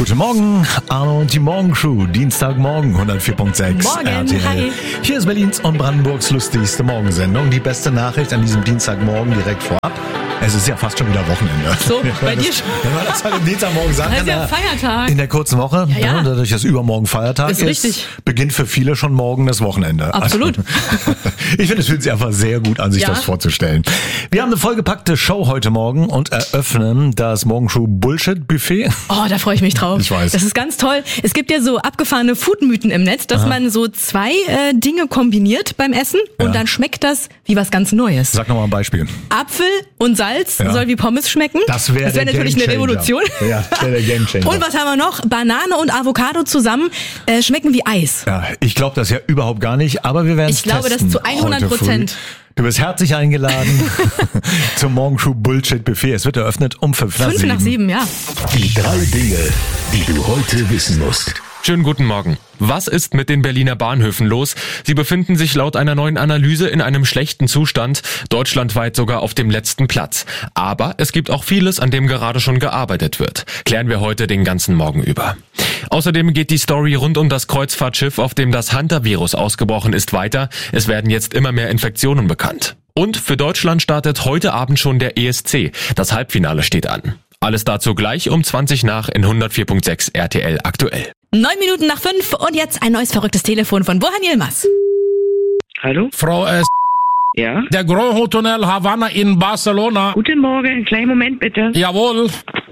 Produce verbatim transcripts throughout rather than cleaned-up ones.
Guten Morgen, Arno und die Morgencrew, Dienstagmorgen, hundertvier Komma sechs Morgen, R T L. hi. Hier ist Berlins und Brandenburgs lustigste Morgensendung. Die beste Nachricht an diesem Dienstagmorgen direkt vorab. Es ist ja fast schon wieder Wochenende. So, bei dir das, schon. Wenn man das halt am Dienstagmorgen sagt. Das ist ja in der- Feiertag. In der kurzen Woche, Ja, ja. dadurch, dass übermorgen Feiertag Ist ist, richtig. beginnt für viele schon morgen das Wochenende. Absolut. Also, ich finde, es fühlt sich einfach sehr gut an, sich Ja. das vorzustellen. Wir haben eine vollgepackte Show heute Morgen und eröffnen das Morgenshow Bullshit Buffet. Oh, da freue ich mich drauf. Ich weiß. Das ist ganz toll. Es gibt ja so abgefahrene Foodmythen im Netz, dass man so zwei äh, Dinge kombiniert beim Essen und Ja. dann schmeckt das wie was ganz Neues. Sag nochmal ein Beispiel. Apfel und Salz Ja. soll wie Pommes schmecken. Das wäre wär der natürlich eine Gamechanger. Revolution. Ja, das wäre der Gamechanger. Und was haben wir noch? Banane und Avocado zusammen äh, schmecken wie Eis. Ja, ich glaube das ja überhaupt gar nicht, aber wir werden es Ich glaube das testen zu hundert Prozent. heute früh. Du bist herzlich eingeladen zum Morgenshow Bullshit Buffet. Es wird eröffnet um fünf nach Fünf sieben. nach sieben, ja. Die drei Dinge, die du heute wissen musst. Schönen guten Morgen. Was ist mit den Berliner Bahnhöfen los? Sie befinden sich laut einer neuen Analyse in einem schlechten Zustand, deutschlandweit sogar auf dem letzten Platz. Aber es gibt auch vieles, an dem gerade schon gearbeitet wird. Klären wir heute den ganzen Morgen über. Außerdem geht die Story rund um das Kreuzfahrtschiff, auf dem das Hunter-Virus ausgebrochen ist, weiter. Es werden jetzt immer mehr Infektionen bekannt. Und für Deutschland startet heute Abend schon der E S C. Das Halbfinale steht an. Alles dazu gleich um zwanzig nach in hundertvier Komma sechs R T L aktuell. Neun Minuten nach fünf und jetzt ein neues verrücktes Telefon von Burhan Yilmaz. Hallo? Frau S., Ja? der Grand Hotel Havana in Barcelona. Guten Morgen, einen kleinen Moment bitte. Jawohl.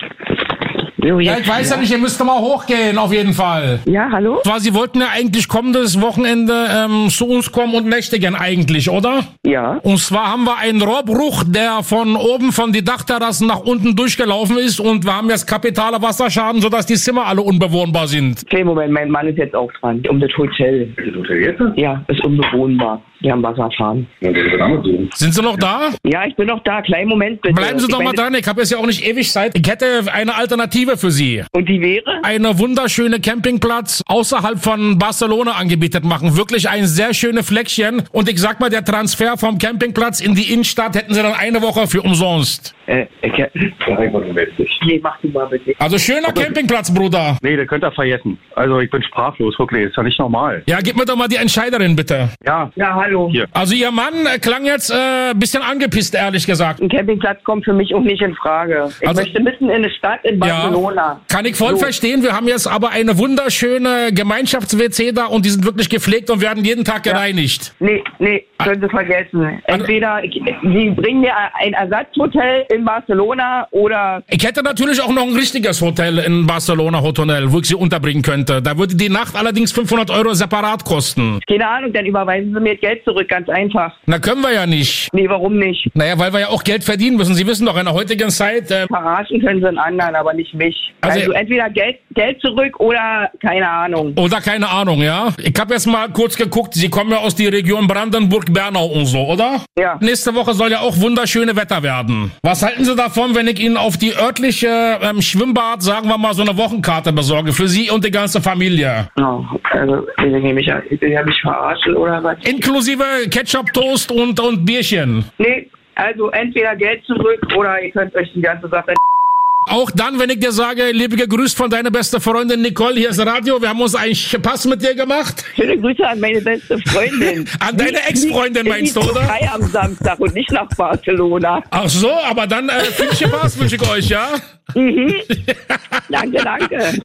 Jo, Ja, jetzt, ich weiß ja nicht, ihr müsst mal hochgehen, auf jeden Fall. Ja, hallo? Zwar, Sie wollten ja eigentlich kommendes Wochenende ähm, zu uns kommen und nächtigen eigentlich, oder? Ja. Und zwar haben wir einen Rohrbruch, der von oben von die Dachterrassen nach unten durchgelaufen ist und wir haben jetzt kapitale Wasserschaden, sodass die Zimmer alle unbewohnbar sind. Kleinen Moment, mein Mann ist jetzt auch dran. Um das Hotel. Das Hotel jetzt? Ja, ist unbewohnbar. Wir haben Wasserfahren. Ja, das wird damit tun. Sind Sie noch da? Ja, ich bin noch da. Kleinen Moment bitte. Bleiben Sie Ich doch mal meine- dran, ich habe jetzt ja auch nicht ewig Zeit. Ich hätte eine Alternative für Sie. Und die wäre? Eine wunderschöne Campingplatz außerhalb von Barcelona angebietet machen. Wirklich ein sehr schönes Fleckchen. Und ich sag mal, der Transfer vom Campingplatz in die Innenstadt hätten Sie dann eine Woche für umsonst. Äh, ich, Sag ich mal, du meldest dich. nee, mach du mal bitte. Also schöner Campingplatz, Bruder. Nee, das könnt ihr vergessen. Also ich bin sprachlos, wirklich. Ist ja nicht normal. Ja, gib mir doch mal die Entscheiderin, bitte. Ja. Ja, hallo. Hier. Also Ihr Mann äh, klang jetzt ein äh, bisschen angepisst, ehrlich gesagt. Ein Campingplatz kommt für mich auch nicht in Frage. Ich Also- möchte mitten in der Stadt in Barcelona. Ja, kann ich voll So. verstehen. Wir haben jetzt aber eine wunderschöne Gemeinschafts-W C da und die sind wirklich gepflegt und werden jeden Tag gereinigt. Nee, nee, können Sie vergessen. Entweder Sie bringen mir ein Ersatzhotel in Barcelona oder Ich hätte natürlich auch noch ein richtiges Hotel in Barcelona, Hotel, wo ich sie unterbringen könnte. Da würde die Nacht allerdings fünfhundert Euro separat kosten. keine Ahnung, dann überweisen Sie mir Geld zurück, ganz einfach. Na, können wir ja nicht. Nee, warum nicht? Naja, weil wir ja auch Geld verdienen müssen. Sie wissen doch, in der heutigen Zeit... Äh, Verarschen können Sie einen anderen, aber nicht mich. Also- Also, entweder Geld, Geld zurück oder keine Ahnung. oder keine Ahnung, ja? Ich habe jetzt mal kurz geguckt. Sie kommen ja aus der Region Brandenburg-Bernau und so, oder? Ja. Nächste Woche soll ja auch wunderschöne Wetter werden. Was halten Sie davon, wenn ich Ihnen auf die örtliche ähm, Schwimmbad, sagen wir mal, so eine Wochenkarte besorge? Für Sie und die ganze Familie. Oh, also, ich denke mich, ich habe mich verarscht oder was? Inklusive Ketchup-Toast und, und Bierchen. Nee, also entweder Geld zurück oder ihr könnt euch die ganze Sache... Auch dann, wenn ich dir sage, liebe gegrüßt von deiner beste Freundin Nicole, hier ist Radio, wir haben uns eigentlich Pass mit dir gemacht. Schöne Grüße an meine beste Freundin. An deine Nicht- Ex-Freundin nicht meinst du, in die oder? Türkei am Samstag und nicht nach Barcelona. Ach so, aber dann äh, viel Spaß wünsche ich euch, ja? Mhm. Danke, danke.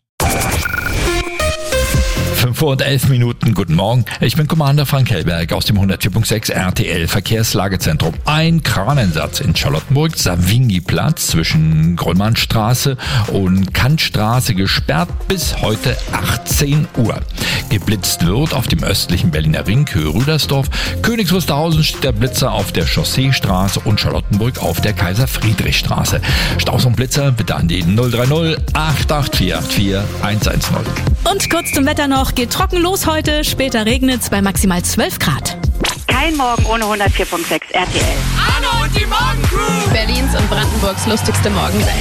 fünf Uhr und elf Minuten, guten Morgen. Ich bin Commander Frank Hellberg aus dem hundertvier Komma sechs R T L Verkehrslagezentrum. Ein Kraneinsatz in Charlottenburg, Savigny-Platz zwischen Grollmannstraße und Kantstraße gesperrt bis heute achtzehn Uhr. Geblitzt wird auf dem östlichen Berliner Ring, Höhe Rüdersdorf. Königs Wusterhausen steht der Blitzer auf der Chausseestraße und Charlottenburg auf der Kaiser-Friedrich-Straße. Staus und Blitzer bitte an die null drei null acht acht vier acht vier eins eins null. Und kurz zum Wetter noch. Geht trocken los heute. Später regnet's bei maximal zwölf Grad. Kein Morgen ohne hundertvier Komma sechs R T L. Arno und die Morgencrew. Berlins und Brandenburgs lustigste Morgensendung.